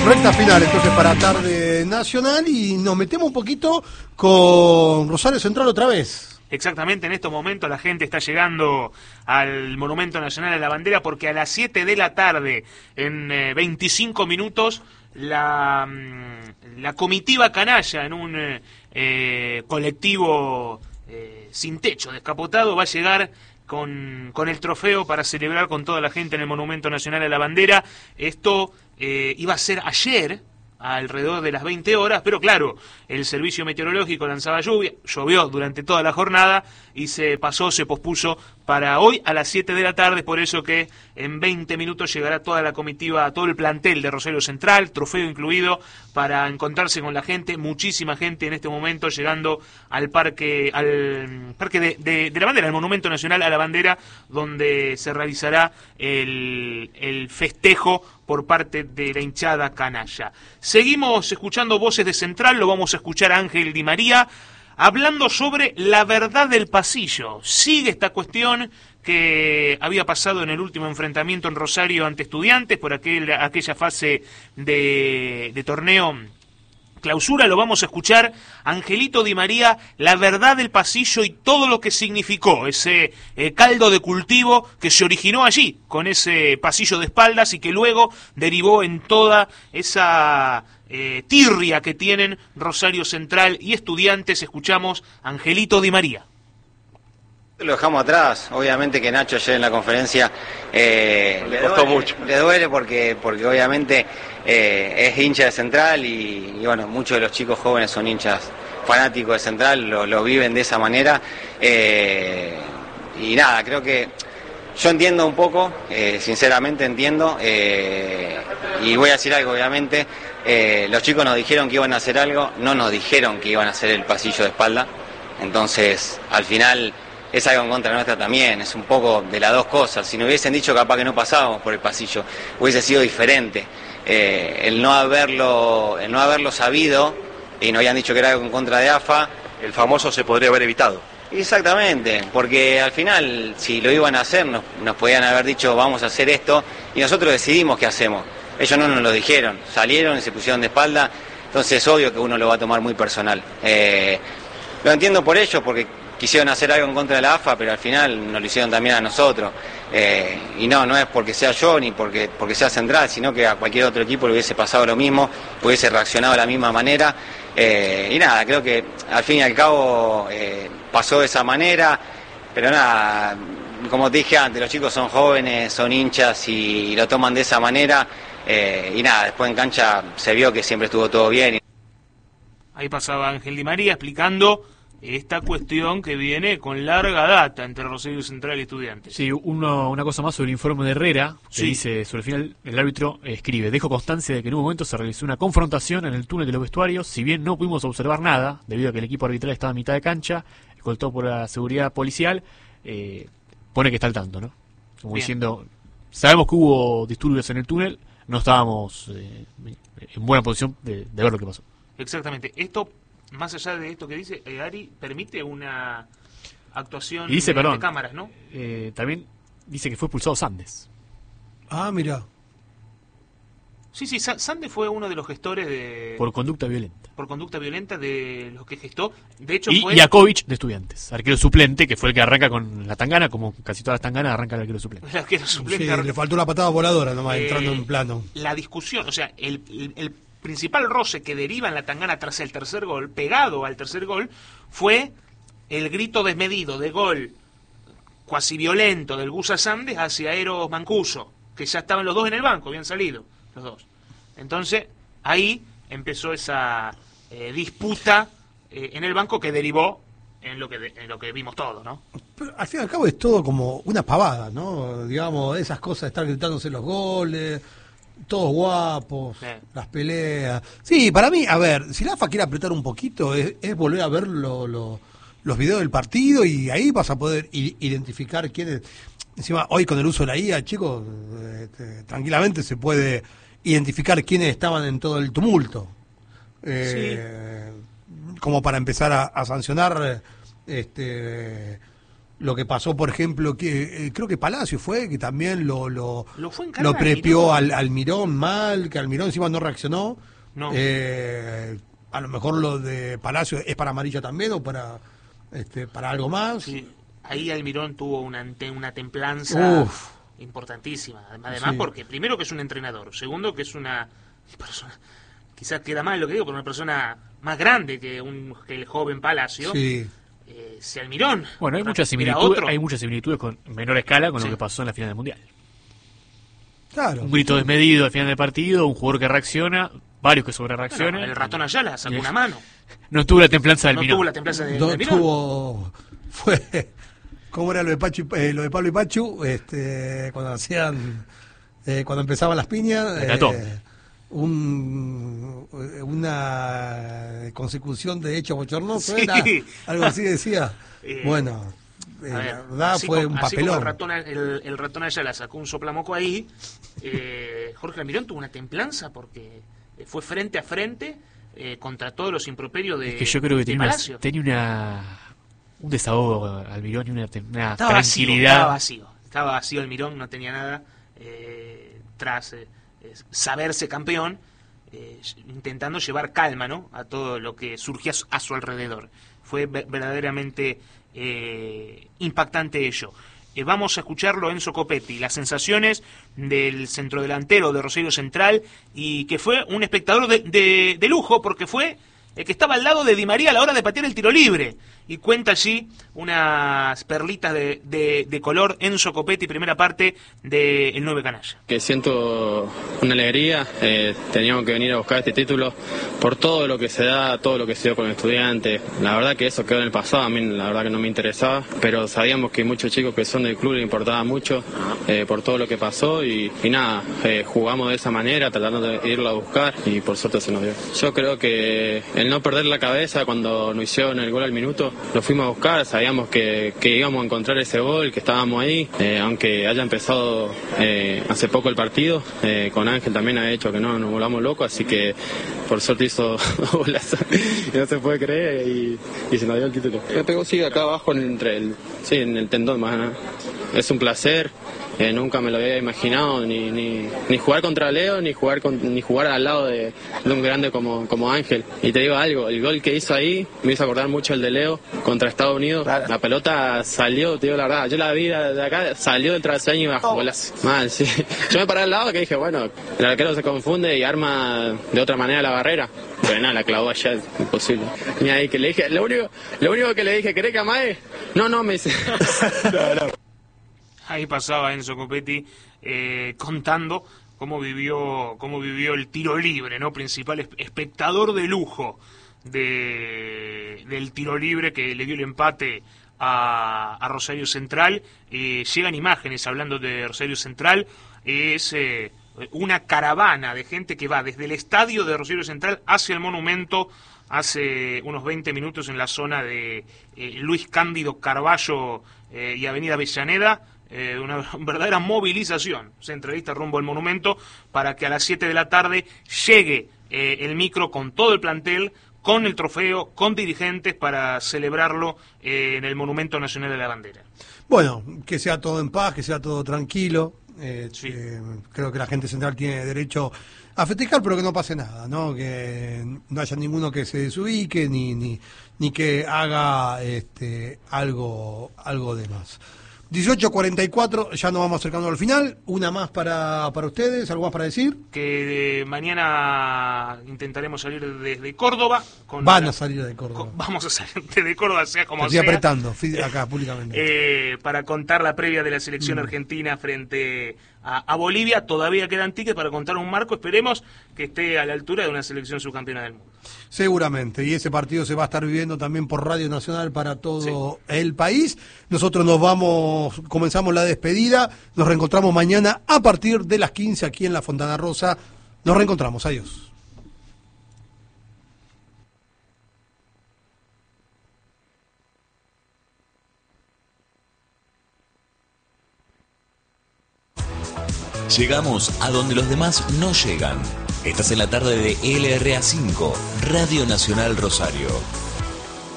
Recta final entonces para Tarde Nacional y nos metemos un poquito con Rosario Central otra vez. Exactamente, en estos momentos la gente está llegando al Monumento Nacional de la Bandera porque a las 7 de la tarde, en 25 minutos, la comitiva canalla en un colectivo sin techo, descapotado, va a llegar con el trofeo para celebrar con toda la gente en el Monumento Nacional de la Bandera. Esto iba a ser ayer, alrededor de las 20 horas, pero claro, el servicio meteorológico lanzaba lluvia, llovió durante toda la jornada y se pospuso para hoy a las 7 de la tarde, por eso que en 20 minutos llegará toda la comitiva, todo el plantel de Rosario Central, trofeo incluido, para encontrarse con la gente, muchísima gente en este momento llegando al parque de la Bandera, al Monumento Nacional a la Bandera, donde se realizará el festejo por parte de la hinchada canalla. Seguimos escuchando voces de Central, lo vamos a escuchar a Ángel Di María, hablando sobre la verdad del pasillo. Sigue esta cuestión que había pasado en el último enfrentamiento en Rosario ante Estudiantes por aquella fase de torneo clausura. Lo vamos a escuchar, Angelito Di María, la verdad del pasillo y todo lo que significó ese caldo de cultivo que se originó allí, con ese pasillo de espaldas y que luego derivó en toda esa tirria que tienen Rosario Central y Estudiantes. Escuchamos a Angelito Di María. Lo dejamos atrás, obviamente que Nacho ayer en la conferencia le costó mucho. Le duele porque obviamente es hincha de Central y bueno, muchos de los chicos jóvenes son hinchas fanáticos de Central, lo viven de esa manera y nada, creo que yo entiendo un poco, sinceramente entiendo y voy a decir algo, obviamente los chicos nos dijeron que iban a hacer algo, no nos dijeron que iban a hacer el pasillo de espalda, entonces al final es algo en contra nuestra también, es un poco de las dos cosas. Si nos hubiesen dicho capaz que no pasábamos por el pasillo, hubiese sido diferente. El no haberlo sabido y nos habían dicho que era algo en contra de AFA. El famoso se podría haber evitado. Exactamente, porque al final si lo iban a hacer nos podían haber dicho vamos a hacer esto y nosotros decidimos qué hacemos. Ellos no nos lo dijeron, salieron y se pusieron de espalda, entonces es obvio que uno lo va a tomar muy personal. Lo entiendo por ellos, porque quisieron hacer algo en contra de la AFA, pero al final nos lo hicieron también a nosotros. Y no es porque sea yo ni porque sea Central, sino que a cualquier otro equipo le hubiese pasado lo mismo, hubiese reaccionado de la misma manera. Y nada, creo que al fin y al cabo pasó de esa manera, pero nada, como te dije antes, los chicos son jóvenes, son hinchas y lo toman de esa manera. Y nada, después en cancha se vio que siempre estuvo todo bien. Ahí pasaba Ángel Di María explicando esta cuestión que viene con larga data entre Rosario Central y Estudiantes. Sí, una cosa más sobre el informe de Herrera, que dice, sobre el final, el árbitro escribe: dejo constancia de que en un momento se realizó una confrontación en el túnel de los vestuarios, si bien no pudimos observar nada, debido a que el equipo arbitral estaba a mitad de cancha, escoltado por la seguridad policial, pone que está al tanto, ¿no? Como bien, diciendo, sabemos que hubo disturbios en el túnel, no estábamos en buena posición de ver lo que pasó. Exactamente, esto, más allá de esto que dice, Ari, permite una actuación dice, de cámaras, ¿no? También dice que fue expulsado Sandes. Ah, mira. Sí, Sandes fue uno de los gestores de... Por conducta violenta. Por conducta violenta de los que gestó. De hecho y fue... Jakovic de Estudiantes, arquero suplente, que fue el que arranca con la tangana, como casi todas las tanganas arranca el arquero suplente. El arquero suplente. Sí, le faltó la patada voladora nomás, entrando en plano. La discusión, o sea, el principal roce que deriva en la tangana tras el tercer gol, pegado al tercer gol, fue el grito desmedido de gol cuasi violento del Gusa Sandes hacia Eros Mancuso, que ya estaban los dos en el banco, habían salido los dos. Entonces, ahí empezó esa disputa en el banco que derivó en lo que vimos todos, ¿no? Pero al fin y al cabo es todo como una pavada, ¿no? Digamos, esas cosas de estar gritándose los goles, todos guapos, las peleas. Sí, para mí, a ver, si la AFA quiere apretar un poquito, es volver a ver los videos del partido y ahí vas a poder identificar quiénes. Encima, hoy con el uso de la IA, chicos, tranquilamente se puede identificar quiénes estaban en todo el tumulto. Como para empezar a sancionar lo que pasó, por ejemplo, que creo que Palacio fue, que también lo fue prepió al Mirón mal, que Almirón encima no reaccionó. No. A lo mejor lo de Palacio es para amarilla también o para algo más. Sí. Ahí Almirón tuvo una templanza Uf. importantísima. Además, porque primero que es un entrenador, segundo que es una persona, quizás queda mal lo que digo, pero una persona más grande que el joven Palacio. Sí. Si Almirón. Bueno, hay muchas similitudes con menor escala con lo que pasó en la final del Mundial. Claro. Un grito desmedido al final del partido, un jugador que reacciona, varios que sobre reaccionan. El ratón Ayala sacó una mano. No tuvo la templanza del Almirón. No tuvo la templanza de Almirón. Fue como era lo de Pablo y Pachu, cuando hacían, cuando empezaban las piñas, una consecución de hechos bochornosos, sí. Era algo así decía. Bueno, la verdad fue un papelón. El ratón Ayala sacó un soplamoco ahí. Jorge Almirón tuvo una templanza porque fue frente a frente contra todos los improperios de Es que yo creo que tenía un desahogo Almirón y una tranquilidad. Estaba vacío Almirón, no tenía nada. Tras saberse campeón, intentando llevar calma, ¿no?, a todo lo que surgía a su alrededor. Fue verdaderamente impactante ello. Vamos a escucharlo, Enzo Copetti, las sensaciones del centrodelantero de Rosario Central, y que fue un espectador de lujo, porque fue el que estaba al lado de Di María a la hora de patear el tiro libre, y cuenta allí unas perlitas de color. Enzo Copetti, primera parte de El 9 Canalla. Que siento una alegría, teníamos que venir a buscar este título por todo lo que se da, todo lo que se dio con el Estudiante. La verdad que eso quedó en el pasado, a mí la verdad que no me interesaba, pero sabíamos que muchos chicos que son del club les importaba mucho por todo lo que pasó y nada, jugamos de esa manera, tratando de irlo a buscar y por suerte se nos dio. Yo creo que el no perder la cabeza cuando nos hicieron el gol al minuto, lo fuimos a buscar, sabíamos que íbamos a encontrar ese gol, que estábamos ahí, aunque haya empezado hace poco el partido, con Ángel también ha hecho que no nos volvamos locos, así que por suerte hizo golazo, no se puede creer y se nos dio el título. Me pegó acá abajo en el tendón más nada. Es un placer. Nunca me lo había imaginado ni jugar contra Leo ni jugar al lado de un grande como Ángel. Y te digo algo, el gol que hizo ahí me hizo acordar mucho el de Leo contra Estados Unidos. Claro. La pelota salió, te digo la verdad, yo la vi de acá, salió del traseño y bajó golazo. Mal, sí. Yo me paré al lado que dije, bueno, el arquero se confunde y arma de otra manera la barrera. Pero nada, la clavó allá, es imposible. Y ahí que le dije, lo único que le dije, ¿querés que amague? No, me dice. No. Ahí pasaba Enzo Copetti contando cómo vivió el tiro libre, ¿no? Principal espectador de lujo del tiro libre que le dio el empate a Rosario Central. Llegan imágenes hablando de Rosario Central. Es una caravana de gente que va desde el estadio de Rosario Central hacia el monumento. Hace unos 20 minutos en la zona de Luis Cándido Carballo y Avenida Avellaneda. Una verdadera movilización centralista rumbo al monumento para que a las 7 de la tarde llegue el micro con todo el plantel, con el trofeo, con dirigentes para celebrarlo en el Monumento Nacional de la Bandera. Bueno, que sea todo en paz, que sea todo tranquilo. Sí. Creo que la gente central tiene derecho a festejar, pero que no pase nada, ¿no? Que no haya ninguno que se desubique ni que haga algo de más. 18:44, ya nos vamos acercando al final. Una más para ustedes, ¿algo más para decir? Que mañana intentaremos salir desde Córdoba. A salir de Córdoba. Vamos a salir desde Córdoba, sea como Estoy sea. apretando acá públicamente. Para contar la previa de la selección argentina frente a Bolivia. Todavía quedan tickets para contar un marco. Esperemos que esté a la altura de una selección subcampeona del mundo. Seguramente, y ese partido se va a estar viviendo también por Radio Nacional para todo el país. Nosotros comenzamos la despedida, nos reencontramos mañana a partir de las 15 aquí en la Fontana Rosa. Nos reencontramos, adiós. Llegamos a donde los demás no llegan. Estás en la tarde de LRA5, Radio Nacional Rosario.